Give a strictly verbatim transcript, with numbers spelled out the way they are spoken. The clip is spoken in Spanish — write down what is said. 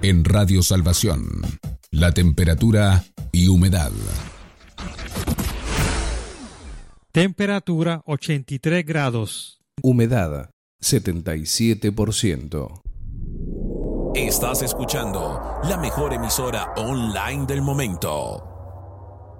En Radio Salvación, la temperatura y humedad. Temperatura ochenta y tres grados. Humedad setenta y siete por ciento. Estás escuchando la mejor emisora online del momento.